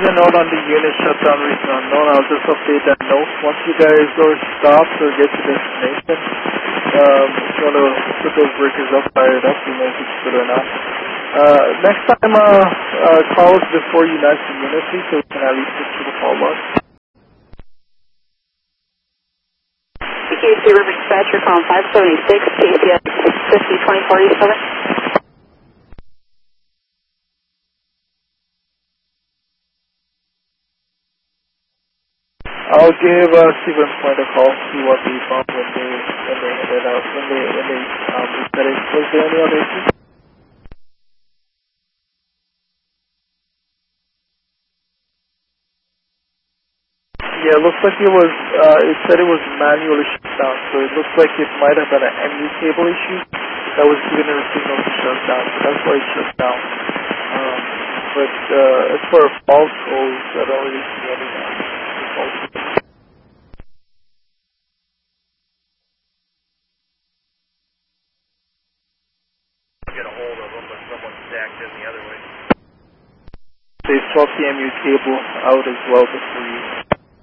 a note on the unit shutdown reason unknown. I'll just update that note. Once you guys are stopped or get to destination, if you want to put those breakers up, fire it up, you know if it's good or not. Next time, call us before you match the unit, please, so we can at least get to the call log. PKC River Dispatcher, calling 576, KCS 50-2047. I'll give Stephen Point a call, see what they found when they headed out, when they reset it. Was there any other issues? Yeah, it looks like it said it was manually shut down, so it looks like it might have been an MU cable issue that was giving it a signal to shut down, so that's why it shut down. But as far as fault goes, I don't really see any fault. Get a hold of them, but someone's stacked in the other way. They swapped the MU cable out as well before you